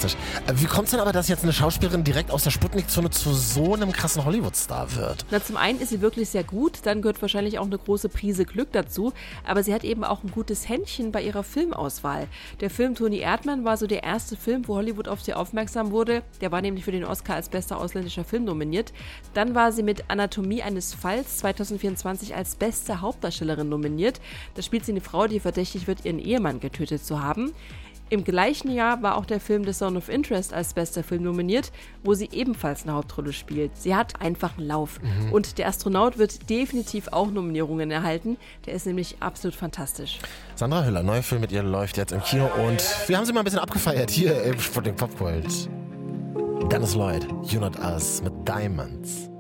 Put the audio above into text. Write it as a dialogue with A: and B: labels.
A: fantastisch. Wie kommt es denn aber, dass jetzt eine Schauspielerin direkt aus der Sputnik-Zone zu so einem krassen Hollywood-Star wird?
B: Na, zum einen ist sie wirklich sehr gut, dann gehört wahrscheinlich auch eine große Prise Glück dazu, aber sie hat eben auch ein gutes Händchen bei ihrer Filmauswahl. Der Film Toni Erdmann war so der erste Film, wo Hollywood auf sie aufmerksam wurde. Der war nämlich für den Oscar als bester ausländischer Film nominiert. Dann war sie mit Anatomie eines Falls 2024 als beste Hauptdarstellerin nominiert. Da spielt sie eine Frau, die verdächtigt wird, ihren Ehemann getötet zu haben. Im gleichen Jahr war auch der Film The Zone of Interest als bester Film nominiert, wo sie ebenfalls eine Hauptrolle spielt. Sie hat einfach einen Lauf. Und der Astronaut wird definitiv auch Nominierungen erhalten. Der ist nämlich absolut fantastisch.
A: Sandra Hüller, neuer Film mit ihr läuft jetzt im Kino und wir haben sie mal ein bisschen abgefeiert hier im Sputnik Popgold. Dennis Lloyd, You Not Us mit Diamonds.